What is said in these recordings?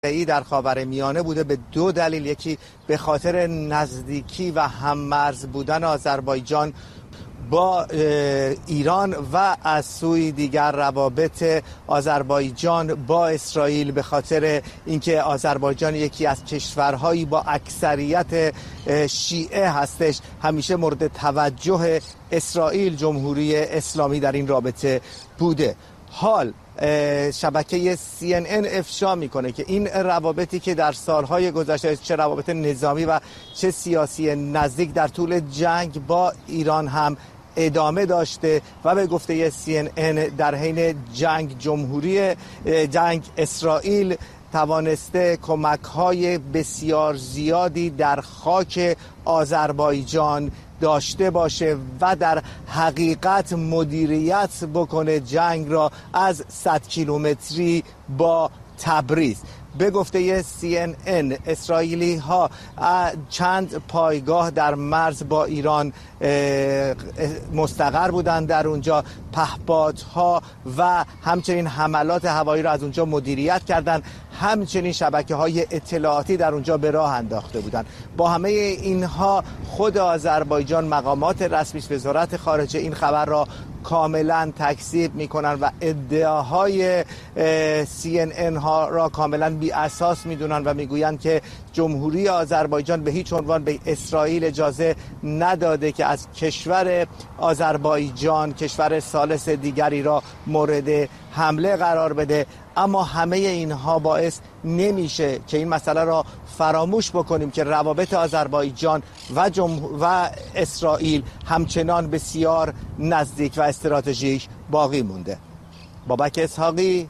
در خاورمیانه بوده به دو دلیل. یکی به خاطر نزدیکی و هم‌مرز بودن آذربایجان با ایران و از سوی دیگر روابط آذربایجان با اسرائیل به خاطر اینکه آذربایجان یکی از کشورهایی با اکثریت شیعه هستش، همیشه مورد توجه اسرائیل جمهوری اسلامی در این رابطه بوده. حال شبکه CNN افشا میکنه که این روابطی که در سالهای گذشته چه روابط نظامی و چه سیاسی نزدیک در طول جنگ با ایران هم ادامه داشته و به گفته CNN در حین جنگ اسرائیل توانسته کمک‌های بسیار زیادی در خاک آذربایجان داشته باشه و در حقیقت مدیریت بکنه جنگ را از 100 کیلومتری با تبریز. به گفته CNN اسرائیلی ها چند پایگاه در مرز با ایران مستقر بودند، در اونجا پهپادها و همچنین حملات هوایی را از اونجا مدیریت کردند، همچنین شبکه‌های اطلاعاتی در اونجا به راه انداخته بودند. با همه اینها خود آذربایجان، مقامات رسمیش، وزارت خارجه این خبر را کاملا تکذیب میکنن و ادعاهای CNN ها را کاملا بی اساس میدونن و میگویند که جمهوری آذربایجان به هیچ عنوان به اسرائیل اجازه نداده که از کشور آذربایجان کشور ثالث دیگری را مورد حمله قرار بده. اما همه اینها باعث نمیشه که این مسئله را فراموش بکنیم که روابط آذربایجان و اسرائیل همچنان بسیار نزدیک و استراتژیک باقی مونده. بابک اسحاقی،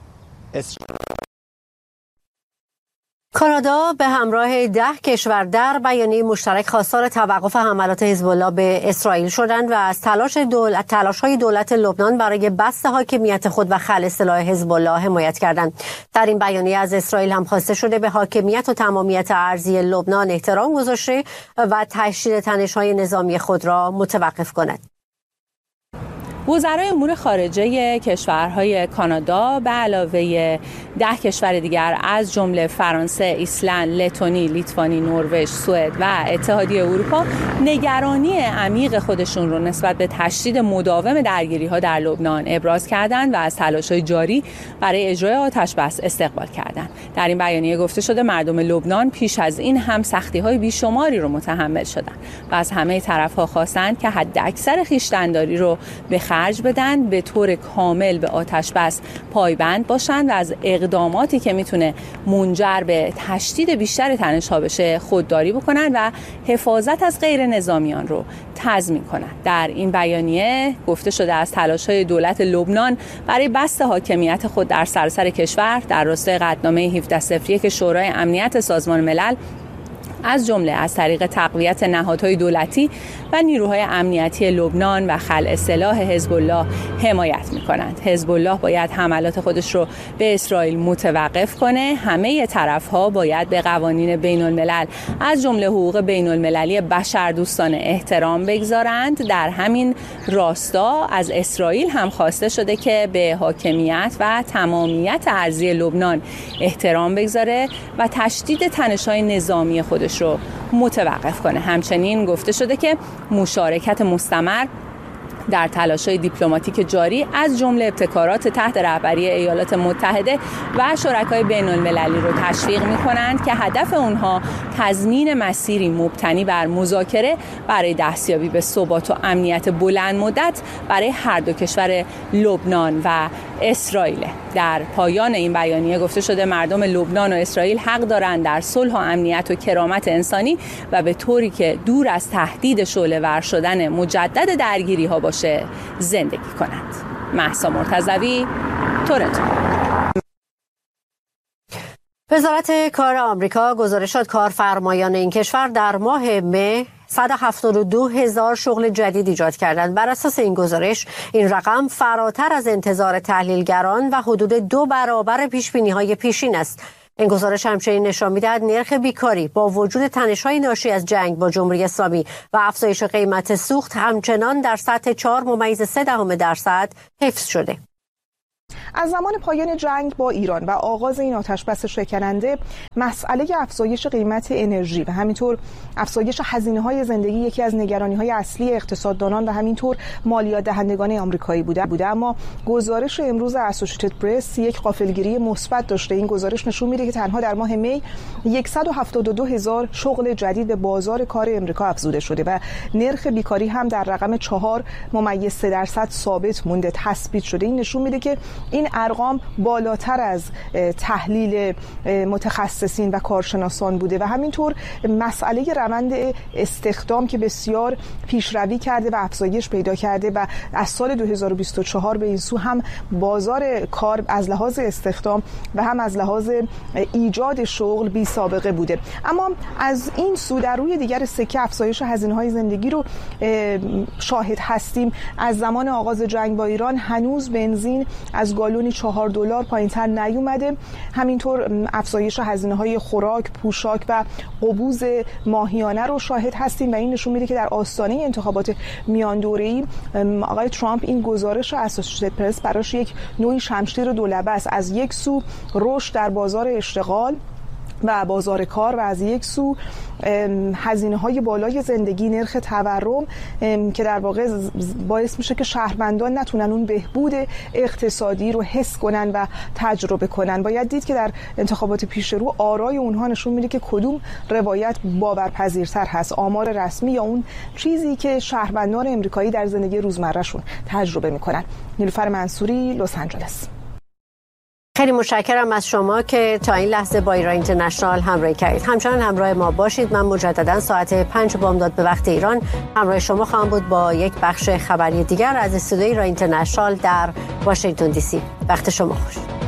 کانادا به همراه 10 کشور در بیانیه مشترک خواستار توقف حملات حزب الله به اسرائیل شدند و از تلاش‌های دولت لبنان برای بسط حاکمیت خود و خلع سلاح حزب الله حمایت کردند. در این بیانیه از اسرائیل هم خواسته شده به حاکمیت و تمامیت ارضی لبنان احترام گذاشته و تشدید تنش‌های نظامی خود را متوقف کند. وزرای امور خارجه کشورهای کانادا به علاوه 10 کشور دیگر از جمله فرانسه، ایسلند، لتونی، لیتوانی، نروژ، سوئد و اتحادیه اروپا نگرانی عمیق خودشون رو نسبت به تشدید مداوم درگیری‌ها در لبنان ابراز کردند و از تلاش‌های جاری برای اجرای آتش‌بس استقبال کردند. در این بیانیه گفته شده مردم لبنان پیش از این هم سختی‌های بیشماری رو متحمل شدند و از همه طرف‌ها خواستند که حداکثر خویشتن‌داری رو به خرج بدن، به طور کامل به آتش بس پایبند باشند و از اقداماتی که میتونه منجر به تشدید بیشتر تنش‌ها بشه خودداری بکنن و حفاظت از غیر نظامیان رو تضمین کنند. در این بیانیه گفته شده از تلاش‌های دولت لبنان برای بسط حاکمیت خود در سراسر کشور در راستای قطعنامه 1701 شورای امنیت سازمان ملل از جمله از طریق تقویت نهادهای دولتی و نیروهای امنیتی لبنان و خلع سلاح حزب الله حمایت می‌کنند. حزب الله باید حملات خودش رو به اسرائیل متوقف کنه. همه طرف‌ها باید به قوانین بین‌الملل از جمله حقوق بین‌المللی بشردوستانه احترام بگذارند. در همین راستا از اسرائیل هم خواسته شده که به حاکمیت و تمامیت ارضی لبنان احترام بگذاره و تشدید تنش‌های نظامی خودش رو متوقف کنه. همچنین گفته شده که مشارکت مستمر در تلاش‌های دیپلماتیک جاری از جمله ابتکارات تحت رهبری ایالات متحده و شرکای بین‌المللی رو تشویق می‌کنند که هدف اونها تضمین مسیری مبتنی بر مذاکره برای دستیابی به ثبات و امنیت بلند مدت برای هر دو کشور لبنان و اسرائیل. در پایان این بیانیه گفته شده مردم لبنان و اسرائیل حق دارند در صلح و امنیت و کرامت انسانی و به طوری که دور از تهدید شعله‌ور شدن مجدد درگیری‌ها باشه زندگی کنند. مهسا مرتضوی، تورنتو. وزارت کار آمریکا گزارش داد کارفرمایان این کشور در ماه مه 172,000 شغل جدید ایجاد کردند. بر اساس این گزارش این رقم فراتر از انتظار تحلیلگران و حدود 2 برابر پیشبینی‌های پیشین است. این گزارش همچنین نشان می‌دهد نرخ بیکاری با وجود تنش‌های ناشی از جنگ با جمهوری اسلامی و افزایش قیمت سوخت همچنان در سطح 4.3% حفظ شده. از زمان پایان جنگ با ایران و آغاز این آتش‌بس شکننده، مسئله افزایش قیمت انرژی و همینطور افزایش هزینه‌های زندگی یکی از نگرانی‌های اصلی اقتصاددانان و همینطور مالیات دهندگان آمریکایی بوده. اما گزارش امروز اسوسییتد پرس یک غافلگیری مثبت داشته. این گزارش نشون میده که تنها در ماه می 172,000 شغل جدید به بازار کار امریکا افزوده شده و نرخ بیکاری هم در رقم 4.3% ثابت مونده، تثبیت شده. این نشون میده که این ارقام بالاتر از تحلیل متخصصین و کارشناسان بوده و همینطور مسئله روند استخدام که بسیار پیشروی کرده و افزایش پیدا کرده و از سال 2024 به این سو هم بازار کار از لحاظ استخدام و هم از لحاظ ایجاد شغل بی سابقه بوده. اما از این سو در روی دیگر سکه افزایش هزینه‌های زندگی رو شاهد هستیم. از زمان آغاز جنگ با ایران هنوز بنزین از گالونی $4 پایین‌تر نیومده. همینطور افزایش هزینه‌های خوراک، پوشاک و قبوز ماهیانه رو شاهد هستیم و این نشون میده که در آستانه انتخابات میان دوره‌ای آقای ترامپ این گزارش اسوسییتد پرس براش یک نوعی شمشیر دولبه است. از یک سو رشد در بازار اشتغال و بازار کار و از یک سو هزینه‌های بالای زندگی، نرخ تورم که در واقع باعث میشه که شهروندان نتونن اون بهبود اقتصادی رو حس کنن و تجربه کنن. باید دید که در انتخابات پیش رو آرای اونها نشون میده که کدوم روایت باورپذیرتر هست، آمار رسمی یا اون چیزی که شهروندان امریکایی در زندگی روزمرهشون تجربه میکنن. نیلوفر منصوری، لس آنجلس. خیلی متشکرم از شما که تا این لحظه با ایران اینترنشنال همراهی کردید. همچنان همراه ما باشید. من مجددا ساعت 5 بامداد به وقت ایران همراه شما خواهم بود با یک بخش خبری دیگر از استودیوی ایران اینترنشنال در واشنگتن دی سی. وقت شما خوش.